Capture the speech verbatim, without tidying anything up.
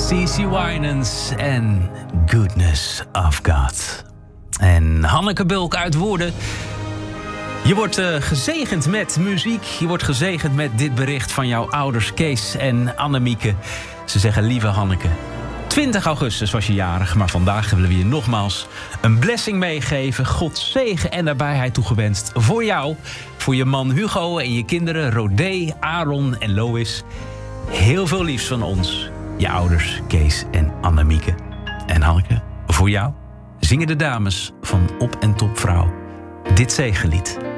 C C Winans en Goodness of God. En Hanneke Bulk uit Woerden. Je wordt uh, gezegend met muziek. Je wordt gezegend met dit bericht van jouw ouders Kees en Annemieke. Ze zeggen, lieve Hanneke, twintig augustus was je jarig, maar vandaag willen we je nogmaals een blessing meegeven. God zegen en nabijheid toegewenst voor jou, voor je man Hugo en je kinderen Rodé, Aaron en Lois. Heel veel liefs van ons, je ouders Kees en Annemieke. En Hanneke, voor jou zingen de dames van Op en Top Vrouw dit zegenlied.